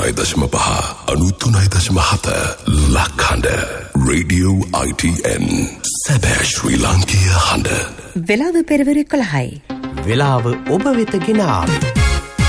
93.5 93.7 ලක්හඬ Radio ITN සැබෑ ශ්‍රී ලාංකීය හඬ. වෙලාව පෙරවරු 11යි. වෙලාව ඔබ වෙත ගෙන ආවේ